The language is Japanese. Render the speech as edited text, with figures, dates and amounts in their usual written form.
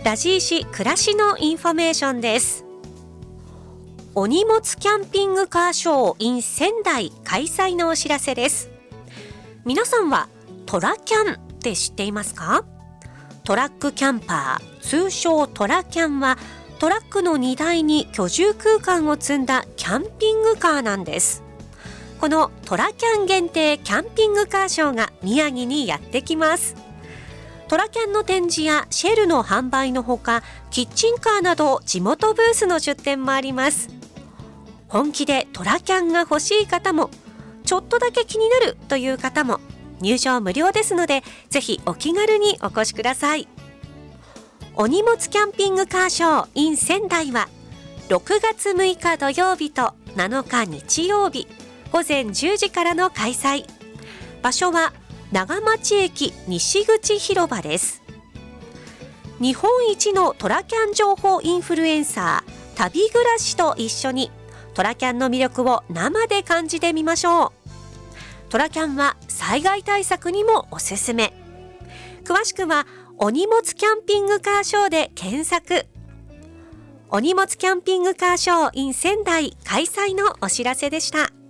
ラジーシ暮らしのインフォメーションです。お荷物キャンピングカーショー in 仙台開催のお知らせです。皆さんはトラキャンって知っていますか？トラックキャンパー、通称トラキャンはトラックの荷台に居住空間を積んだキャンピングカーなんです。このトラキャン限定キャンピングカーショーが宮城にやってきます。トラキャンの展示やシェルの販売のほか、キッチンカーなど地元ブースの出店もあります。本気でトラキャンが欲しい方も、ちょっとだけ気になるという方も、入場無料ですので、ぜひお気軽にお越しください。お荷物キャンピングカーショー in 仙台は6月6日土曜日と7日日曜日午前10時からの開催。場所は長町駅西口広場です。日本一のトラキャン情報インフルエンサー、旅暮らしと一緒にトラキャンの魅力を生で感じてみましょう。トラキャンは災害対策にもおすすめ。詳しくはお荷物キャンピングカーショーで検索。お荷物キャンピングカーショー in 仙台開催のお知らせでした。